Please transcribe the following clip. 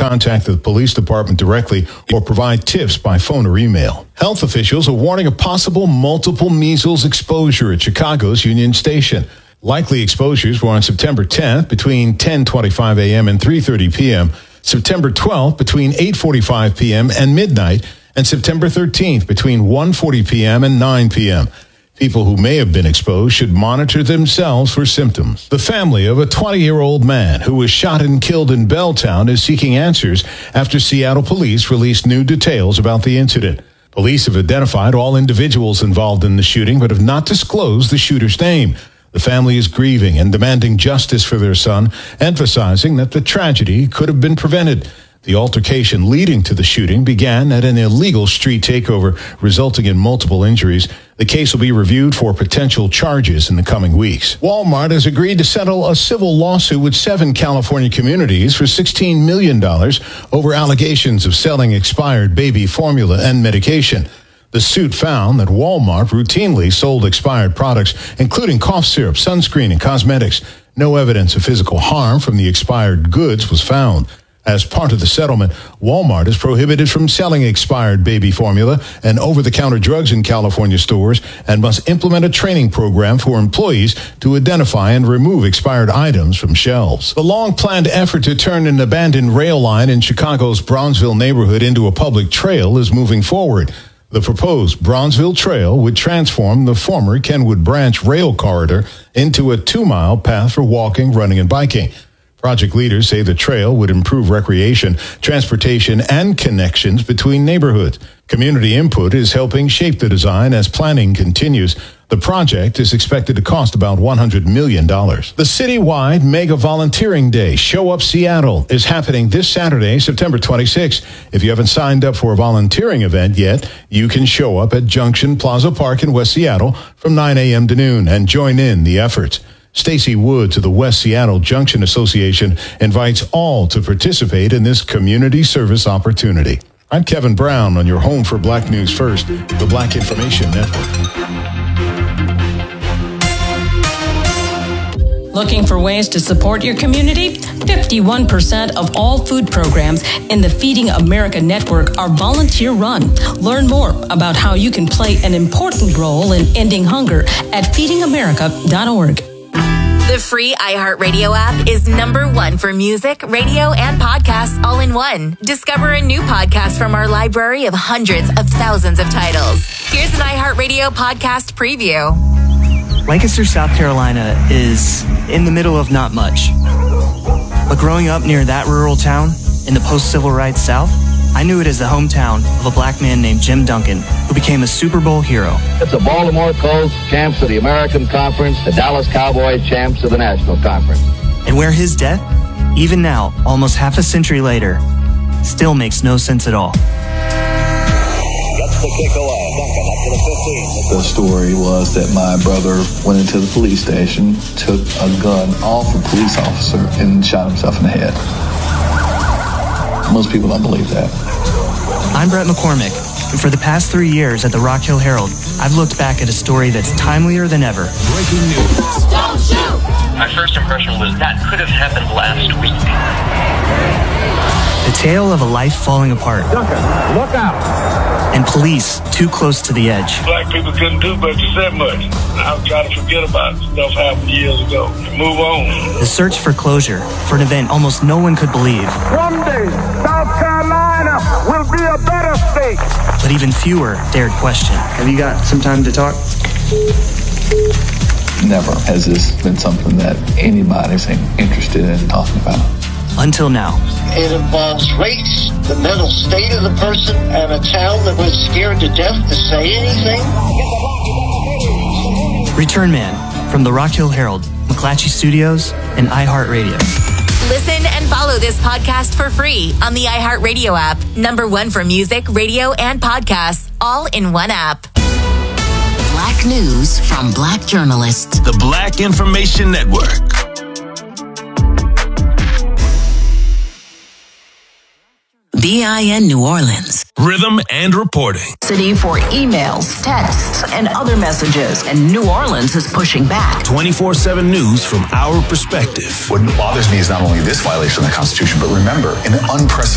contact the police department directly or provide tips by phone or email. Health officials are warning of possible multiple measles exposure at Chicago's Union Station. Likely exposures were on September 10th between 10:25 a.m. and 3:30 p.m., September 12th between 8:45 p.m. and midnight, and September 13th between 1:40 p.m. and 9 p.m. People who may have been exposed should monitor themselves for symptoms. The family of a 20-year-old man who was shot and killed in Belltown is seeking answers after Seattle police released new details about the incident. Police have identified all individuals involved in the shooting but have not disclosed the shooter's name. The family is grieving and demanding justice for their son, emphasizing that the tragedy could have been prevented. The altercation leading to the shooting began at an illegal street takeover, resulting in multiple injuries. The case will be reviewed for potential charges in the coming weeks. Walmart has agreed to settle a civil lawsuit with 7 California communities for $16 million over allegations of selling expired baby formula and medication. The suit found that Walmart routinely sold expired products, including cough syrup, sunscreen, and cosmetics. No evidence of physical harm from the expired goods was found. As part of the settlement, Walmart is prohibited from selling expired baby formula and over-the-counter drugs in California stores and must implement a training program for employees to identify and remove expired items from shelves. The long-planned effort to turn an abandoned rail line in Chicago's Bronzeville neighborhood into a public trail is moving forward. The proposed Bronzeville Trail would transform the former Kenwood Branch rail corridor into a 2-mile path for walking, running, and biking. Project leaders say the trail would improve recreation, transportation, and connections between neighborhoods. Community input is helping shape the design as planning continues. The project is expected to cost about $100 million. The citywide Mega Volunteering Day, Show Up Seattle, is happening this Saturday, September 26th. If you haven't signed up for a volunteering event yet, you can show up at Junction Plaza Park in West Seattle from 9 a.m. to noon and join in the efforts. Stacy Woods of the West Seattle Junction Association invites all to participate in this community service opportunity. I'm Kevin Brown on your home for Black News First, the Black Information Network. Looking for ways to support your community? 51% of all food programs in the Feeding America network are volunteer-run. Learn more about how you can play an important role in ending hunger at feedingamerica.org. The free iHeartRadio app is #1 for music, radio, and podcasts all in one. Discover a new podcast from our library of hundreds of thousands of titles. Here's an iHeartRadio podcast preview. Lancaster, South Carolina is in the middle of not much. But growing up near that rural town in the post-civil rights South, I knew it as the hometown of a black man named Jim Duncan, who became a Super Bowl hero. It's the Baltimore Colts champs of the American Conference, the Dallas Cowboys champs of the National Conference. And where his death, even now, almost half a century later, still makes no sense at all. Gets the kick away. Duncan up to the 15. The story was that my brother went into the police station, took a gun off a police officer, and shot himself in the head. Most people don't believe that. I'm Brett McCormick, and for the past 3 years at the Rock Hill Herald, I've looked back at a story that's timelier than ever. Breaking news. Don't shoot! My first impression was that could have happened last week. The tale of a life falling apart. Duncan, look out! And police too close to the edge. Black people couldn't do but that much. I'll try to forget about stuff happened years ago and move on. The search for closure for an event almost no one could believe. One day, South Carolina will be a better state. But even fewer dared question. Have you got some time to talk? Never has this been something that anybody's interested in talking about. Until now. It involves race, the mental state of the person, and a town that was scared to death to say anything. Return Man from the Rock Hill Herald, McClatchy Studios, and iHeartRadio. Listen and follow this podcast for free on the iHeartRadio app. #1 for music, radio, and podcasts, all in one app. Black news from Black journalists. The Black Information Network. BIN New Orleans. Rhythm and reporting. City for emails, texts, and other messages. And New Orleans is pushing back. 24/7 news from our perspective. What bothers me is not only this violation of the Constitution, but remember, in an unprecedented